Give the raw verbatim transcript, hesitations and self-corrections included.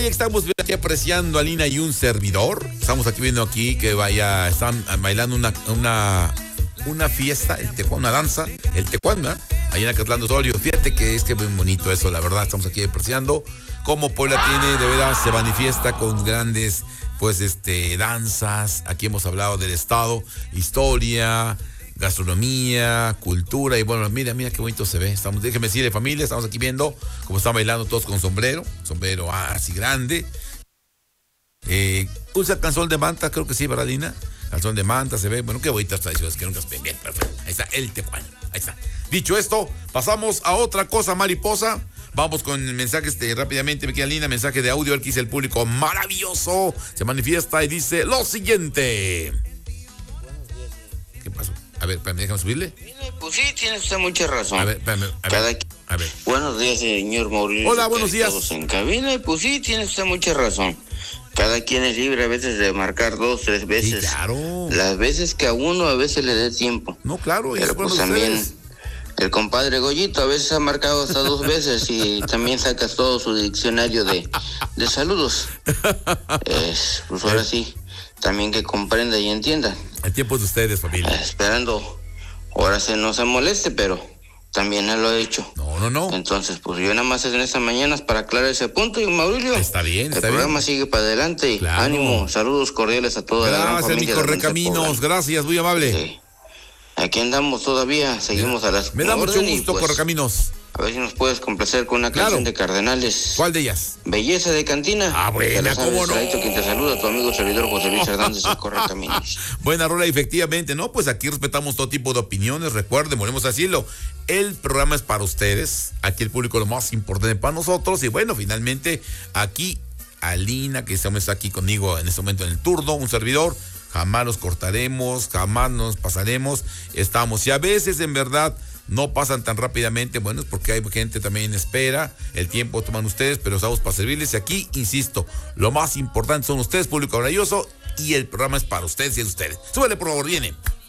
Estamos aquí apreciando a Lina y un servidor. Estamos aquí viendo aquí que vaya, están bailando una una, una fiesta, el tecuán, una danza, el tecuán, ¿verdad? Ahí en Acatlán de Osorio. Fíjate que es que muy bonito eso, la verdad. Estamos aquí apreciando cómo Puebla tiene, de verdad, se manifiesta con grandes, pues, este, danzas. Aquí hemos hablado del estado, historia, gastronomía, cultura, y bueno, mira, mira qué bonito se ve. Estamos, déjeme decirle, familia, estamos aquí viendo cómo están bailando todos con sombrero, sombrero así grande. Eh, usa calzón de manta, creo que sí, ¿verdad, Lina? Calzón de manta, se ve, bueno, qué bonitas tradiciones, que nunca se ven bien, perfecto. Ahí está, el tecuán, ahí está. Dicho esto, pasamos a otra cosa, mariposa. Vamos con mensajes de, rápidamente, me queda Lina, mensaje de audio, el que dice el público, maravilloso, se manifiesta y dice lo siguiente. ¿Qué pasó? A ver, espérame, déjame subirle. Pues sí, tiene usted mucha razón. A ver, espérame, a ver, Cada... a ver. Buenos días, señor Mauricio. Hola, buenos días. Todos en cabina, y pues sí, tiene usted mucha razón. Cada quien es libre a veces de marcar dos, tres veces. Sí, claro. Las veces que a uno a veces le dé tiempo. No, claro. Pero pues también ustedes. El compadre Goyito a veces ha marcado hasta dos veces y también sacas todo su diccionario de, de saludos. Es, pues ahora sí, también que comprenda y entienda. El tiempo es de ustedes, familia. Eh, esperando, ahora se no se moleste, pero también él lo ha hecho. No, no, no. Entonces, pues yo nada más en estas mañanas para aclarar ese punto. Y Mauricio, está bien, está el programa bien. sigue para adelante. Claro. Ánimo, saludos cordiales a toda gracias, la gran familia. Gracias, mi Correcaminos, gracias, muy amable. Sí. Aquí andamos todavía, seguimos me, a las Me da mucho gusto, pues, Correcaminos. A ver si nos puedes complacer con una claro. canción de Cardenales. ¿Cuál de ellas? Belleza de Cantina. Ah, buena, cómo no. Quien te saluda, tu amigo servidor José Luis Hernández, el Correcaminos. Buena rola, efectivamente, ¿no? Pues aquí respetamos todo tipo de opiniones, recuerden, volvemos a decirlo. El programa es para ustedes, aquí el público es lo más importante para nosotros, y bueno, finalmente, aquí, Alina, que estamos aquí conmigo en este momento en el turno, un servidor, jamás los cortaremos, jamás nos pasaremos, estamos, y a veces en verdad no pasan tan rápidamente, bueno, es porque hay gente también en espera, el tiempo toman ustedes, pero estamos para servirles, y aquí, insisto, lo más importante son ustedes, público maravilloso, y el programa es para ustedes y es ustedes. Súbele, por favor, viene.